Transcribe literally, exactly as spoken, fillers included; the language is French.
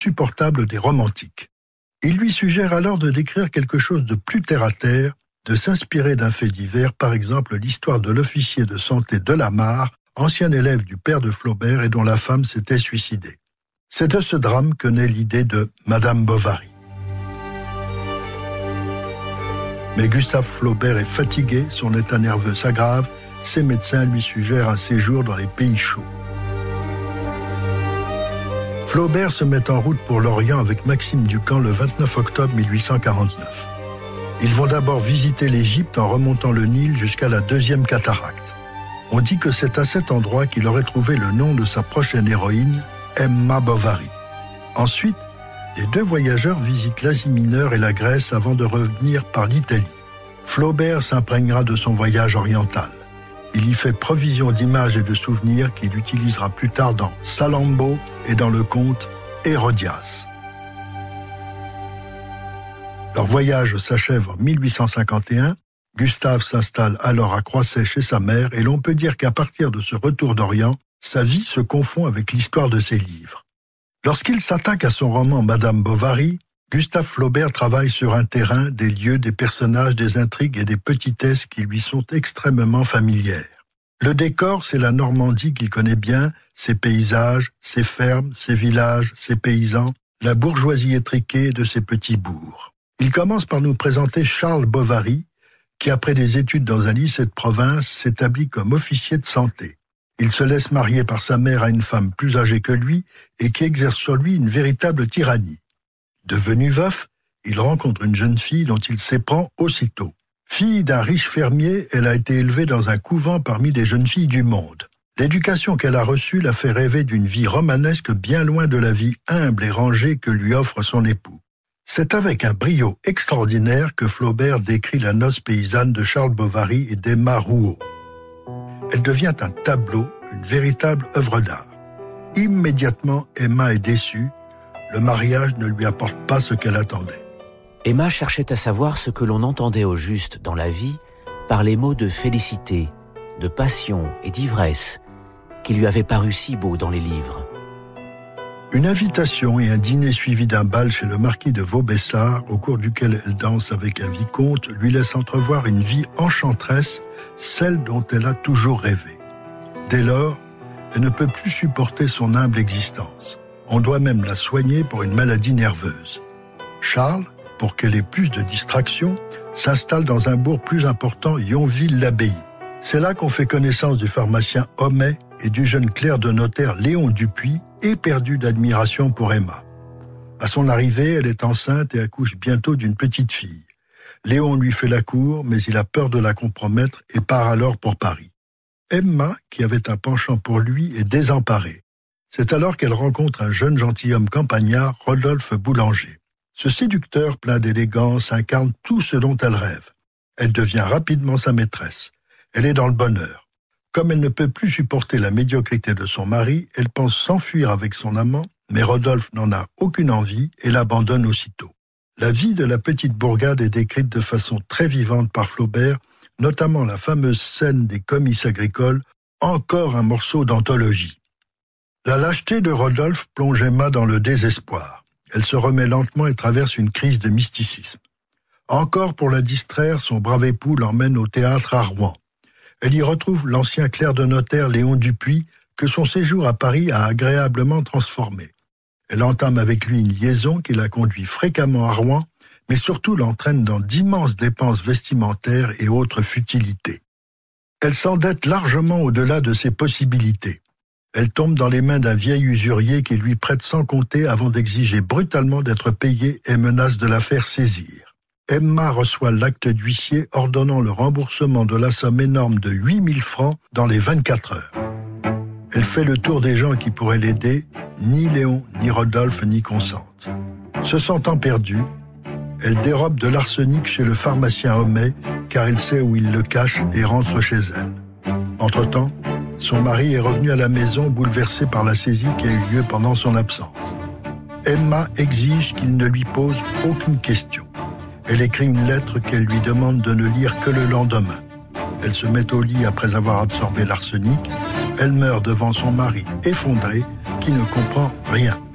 insupportable des romantiques. Il lui suggère alors de décrire quelque chose de plus terre-à-terre, de s'inspirer d'un fait divers, par exemple l'histoire de l'officier de santé Delamarre, ancien élève du père de Flaubert et dont la femme s'était suicidée. C'est de ce drame que naît l'idée de Madame Bovary. Mais Gustave Flaubert est fatigué, son état nerveux s'aggrave, ses médecins lui suggèrent un séjour dans les pays chauds. Flaubert se met en route pour l'Orient avec Maxime Ducamp le vingt-neuf octobre mille huit cent quarante-neuf. Ils vont d'abord visiter l'Égypte en remontant le Nil jusqu'à la deuxième cataracte. On dit que c'est à cet endroit qu'il aurait trouvé le nom de sa prochaine héroïne, Emma Bovary. Ensuite, les deux voyageurs visitent l'Asie mineure et la Grèce avant de revenir par l'Italie. Flaubert s'imprégnera de son voyage oriental. Il y fait provision d'images et de souvenirs qu'il utilisera plus tard dans Salammbô et dans le conte Hérodias. Leur voyage s'achève en mille huit cent cinquante et un. Gustave s'installe alors à Croisset chez sa mère et l'on peut dire qu'à partir de ce retour d'Orient, sa vie se confond avec l'histoire de ses livres. Lorsqu'il s'attaque à son roman Madame Bovary, Gustave Flaubert travaille sur un terrain, des lieux, des personnages, des intrigues et des petitesses qui lui sont extrêmement familières. Le décor, c'est la Normandie qu'il connaît bien, ses paysages, ses fermes, ses villages, ses paysans, la bourgeoisie étriquée de ses petits bourgs. Il commence par nous présenter Charles Bovary, qui après des études dans un lycée de province s'établit comme officier de santé. Il se laisse marier par sa mère à une femme plus âgée que lui et qui exerce sur lui une véritable tyrannie. Devenu veuf, il rencontre une jeune fille dont il s'éprend aussitôt. Fille d'un riche fermier, elle a été élevée dans un couvent parmi des jeunes filles du monde. L'éducation qu'elle a reçue la fait rêver d'une vie romanesque bien loin de la vie humble et rangée que lui offre son époux. C'est avec un brio extraordinaire que Flaubert décrit la noce paysanne de Charles Bovary et d'Emma Rouault. Elle devient un tableau, une véritable œuvre d'art. Immédiatement, Emma est déçue. Le mariage ne lui apporte pas ce qu'elle attendait. Emma cherchait à savoir ce que l'on entendait au juste dans la vie par les mots de félicité, de passion et d'ivresse qui lui avaient paru si beaux dans les livres. Une invitation et un dîner suivi d'un bal chez le marquis de Vaubyessard, au cours duquel elle danse avec un vicomte, lui laisse entrevoir une vie enchanteresse, celle dont elle a toujours rêvé. Dès lors, elle ne peut plus supporter son humble existence. On doit même la soigner pour une maladie nerveuse. Charles, pour qu'elle ait plus de distraction, s'installe dans un bourg plus important, Yonville-l'Abbaye. C'est là qu'on fait connaissance du pharmacien Homais et du jeune clerc de notaire Léon Dupuis, éperdu d'admiration pour Emma. À son arrivée, elle est enceinte et accouche bientôt d'une petite fille. Léon lui fait la cour, mais il a peur de la compromettre et part alors pour Paris. Emma, qui avait un penchant pour lui, est désemparée. C'est alors qu'elle rencontre un jeune gentilhomme campagnard, Rodolphe Boulanger. Ce séducteur plein d'élégance incarne tout ce dont elle rêve. Elle devient rapidement sa maîtresse. Elle est dans le bonheur. Comme elle ne peut plus supporter la médiocrité de son mari, elle pense s'enfuir avec son amant, mais Rodolphe n'en a aucune envie et l'abandonne aussitôt. La vie de la petite bourgade est décrite de façon très vivante par Flaubert, notamment la fameuse scène des comices agricoles, encore un morceau d'anthologie. La lâcheté de Rodolphe plonge Emma dans le désespoir. Elle se remet lentement et traverse une crise de mysticisme. Encore pour la distraire, son brave époux l'emmène au théâtre à Rouen. Elle y retrouve l'ancien clerc de notaire Léon Dupuis, que son séjour à Paris a agréablement transformé. Elle entame avec lui une liaison qui la conduit fréquemment à Rouen, mais surtout l'entraîne dans d'immenses dépenses vestimentaires et autres futilités. Elle s'endette largement au-delà de ses possibilités. Elle tombe dans les mains d'un vieil usurier qui lui prête sans compter avant d'exiger brutalement d'être payée et menace de la faire saisir. Emma reçoit l'acte d'huissier ordonnant le remboursement de la somme énorme de huit mille francs dans les vingt-quatre heures. Elle fait le tour des gens qui pourraient l'aider, ni Léon, ni Rodolphe n'y consentent. Se sentant perdue, elle dérobe de l'arsenic chez le pharmacien Homais, car elle sait où il le cache et rentre chez elle. Entre-temps, son mari est revenu à la maison bouleversé par la saisie qui a eu lieu pendant son absence. Emma exige qu'il ne lui pose aucune question. Elle écrit une lettre qu'elle lui demande de ne lire que le lendemain. Elle se met au lit après avoir absorbé l'arsenic. Elle meurt devant son mari effondré qui ne comprend rien.